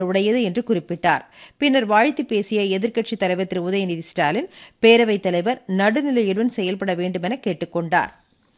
உடையது என்று குறிப்பிட்டார். பின்னர் வாழ்த்து பேசிய எதிர்க்கட்சித் தலைவர் திரு உதயநிதி ஸ்டாலின், பேரவைத் தலைவர் நடுநிலையுடன் செயல்பட வேண்டும் என கேட்டுக் கொண்டார்.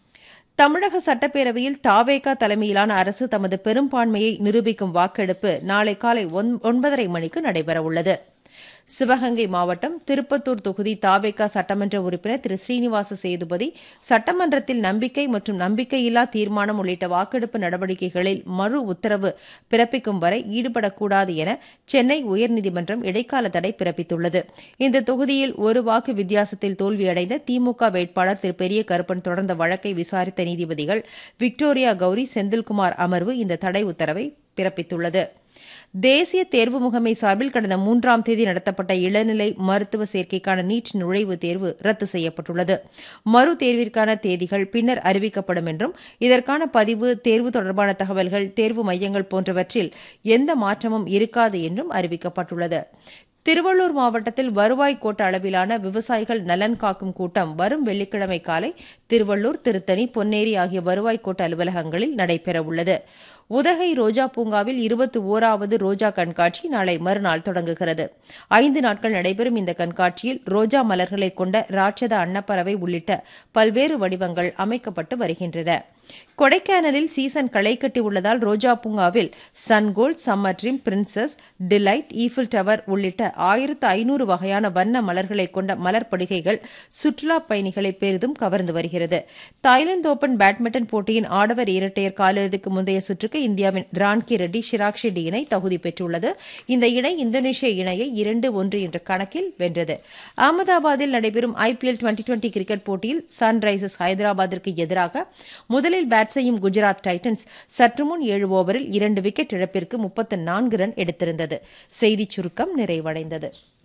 தமிழக சட்டப்பேரவையில் தாவேகா தலைமையிலான அரசு தமது பெரும்பான்மையை நிரூபிக்கும் வாக்கெடுப்பு நாளை காலை 9:30 மணிக்கு நடைபெறவுள்ளது. சிவகங்கை மாவட்டம் திருப்பத்தூர் தொகுதி தாவேகா சட்டமன்ற உறுப்பினர் திரு ஸ்ரீனிவாச சேதுபதி சட்டமன்றத்தில் நம்பிக்கை மற்றும் நம்பிக்கையில்லா தீர்மானம் உள்ளிட்ட வாக்கெடுப்பு நடவடிக்கைகளில் மறு உத்தரவு பிறப்பிக்கும் வரை ஈடுபடக்கூடாது என சென்னை உயர்நீதிமன்றம் இடைக்கால தடை பிறப்பித்துள்ளது. இந்த தொகுதியில் ஒரு வாக்கு வித்தியாசத்தில் தோல்வியடைந்த திமுக வேட்பாளர் திரு பெரிய கருப்பன் தொடர்ந்த வழக்கை விசாரித்த நீதிபதிகள் விக்டோரியா கௌரி, செந்தில்குமார் அமர்வு இந்த தடை உத்தரவை பிறப்பித்துள்ளது. தேசிய தேர்வு முகமை சார்பில் கடந்த 3ஆம் தேதி நடத்தப்பட்ட இளநிலை மருத்துவ சேர்க்கைக்கான நீட் நுழைவுத் தேர்வு ரத்து செய்யப்பட்டுள்ளது. மறு தேர்விற்கான தேதிகள் பின்னர் அறிவிக்கப்படும் என்றும், இதற்கான பதிவு, தேர்வு தொடர்பான தகவல்கள், தேர்வு மையங்கள் போன்றவற்றில் எந்த மாற்றமும் இருக்காது என்றும் அறிவிக்கப்பட்டுள்ளது. திருவள்ளூர் மாவட்டத்தில் வருவாய் கோட்ட அளவிலான விவசாயிகள் நலன் காக்கும் கூட்டம் வரும் வெள்ளிக்கிழமை காலை திருவள்ளூர், திருத்தணி, பொன்னேரி ஆகிய வருவாய் கோட்ட அலுவலகங்களில் நடைபெறவுள்ளது. உதகை ரோஜா பூங்காவில் 21வது ரோஜா கண்காட்சி நாளை மறுநாள் தொடங்குகிறது. 5 நாட்கள் நடைபெறும் இந்த கண்காட்சியில் ரோஜா மலர்களை கொண்ட ராட்சத அன்னப்பறவை உள்ளிட்ட பல்வேறு வடிவங்கள் அமைக்கப்பட்டு வருகின்றன. கொடைக்கானலில் சீசன் களை கட்டி உள்ளதால் ரோஜா பூங்காவில் சன்கோல்ட், summer dream, princess, delight, Eiffel tower உள்ளிட்ட 1500 வகையான வண்ண மலர்களை கொண்ட மலர் படுகைகள் சுற்றுலா பயணிகளை பெரிதும் கவர்ந்து வருகிறது. தாய்லாந்து ஓபன் பேட்மிண்டன் போட்டியின் ஆடவர் இரட்டையர் காலிறுதிக்கு முந்தைய சுற்றுக்கு இந்தியாவின் ரான்கி ரெட்டி, ஷிராக் ஷெட்டி இணை தகுதி பெற்றுள்ளது. இந்த இணை இந்தோனேஷிய இணையை 2-1 என்ற கணக்கில் வென்றது. அகமதாபாத்தில் நடைபெறும் IPL 2020 கிரிக்கெட் போட்டியில் சன்ரைசர்ஸ் ஹைதராபாத்திற்கு எதிராக முதலில் பேட் செய்யும் குஜராத் டைட்டன்ஸ் சற்று முன் 7 ஓவரில் 2 விக்கெட் இழப்பிற்கு 34 ரன் எடுத்திருந்தது. செய்திச் சுருக்கம் நிறைவடைந்தது.